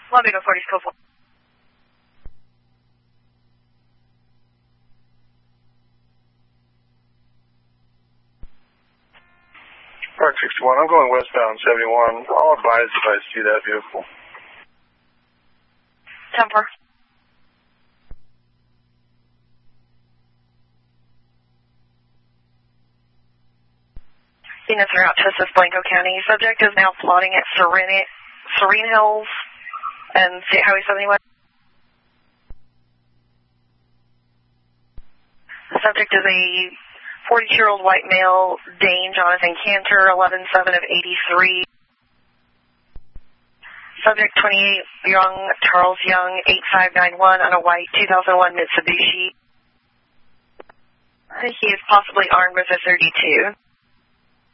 Lobby 40 School 4. Park 61, I'm going westbound 71. I'll advise if I see that vehicle. 10-4. Units are out to assist Blanco County. Subject is now plotting at Serene Hills and State Highway 71. The subject is a 42-year-old white male, Dane Jonathan Cantor, 11-7 of 83. Subject 28, young Charles Young, 8591 on a white 2001 Mitsubishi. He is possibly armed with a .32.